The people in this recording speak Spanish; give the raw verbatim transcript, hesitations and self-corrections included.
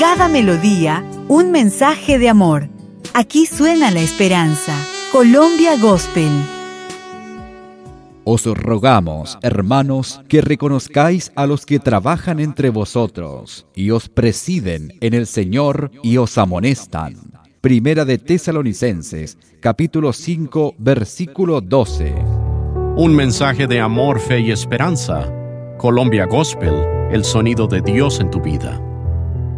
cada melodía, un mensaje de amor. Aquí suena la esperanza. Colombia Gospel. Os rogamos, hermanos, que reconozcáis a los que trabajan entre vosotros y os presiden en el Señor y os amonestan. Primera de Tesalonicenses, capítulo cinco, versículo doce. Un mensaje de amor, fe y esperanza. Colombia Gospel, el sonido de Dios en tu vida.